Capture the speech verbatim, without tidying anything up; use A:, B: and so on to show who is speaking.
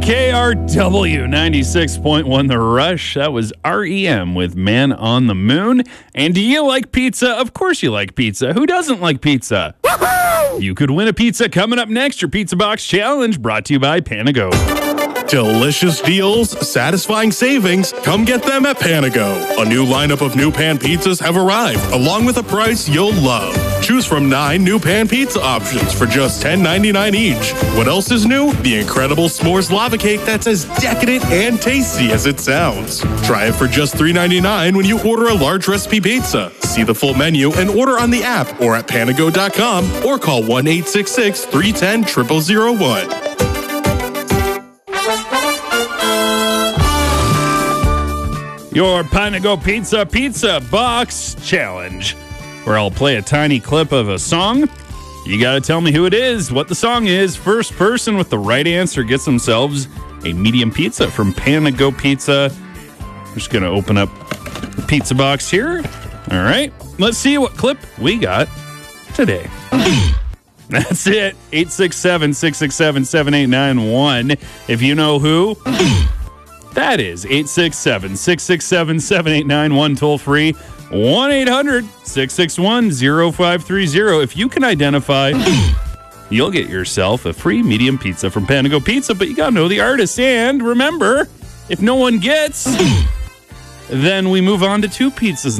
A: K R W ninety-six point one The Rush. That was R E M with Man on the Moon. And do you like pizza? Of course you like pizza. Who doesn't like pizza? Woo-hoo! You could win a pizza coming up next. Your Pizza Box Challenge brought to you by Panago.
B: Delicious deals, satisfying savings. Come get them at Panago. A new lineup of new pan pizzas have arrived, along with a price you'll love. Choose from nine new pan pizza options for just ten ninety-nine each. What else is new? The incredible s'mores lava cake that's as decadent and tasty as it sounds. Try it for just three ninety-nine when you order a large recipe pizza. See the full menu and order on the app or at panago dot com or call one eight six six, three one zero, zero zero zero one.
A: Your Panago Pizza Pizza Box Challenge, where I'll play a tiny clip of a song. You got to tell me who it is, what the song is. First person with the right answer gets themselves a medium pizza from Panago Pizza. I'm just going to open up the pizza box here. All right, let's see what clip we got today. That's it. eight six seven, six six seven, seven eight nine one. If you know who, that is eight six seven, six six seven, seven eight nine one, toll free, one eight hundred, six six one, zero five three zero. If you can identify, you'll get yourself a free medium pizza from Panago Pizza, but you got to know the artist. And remember, if no one gets, then we move on to two pizzas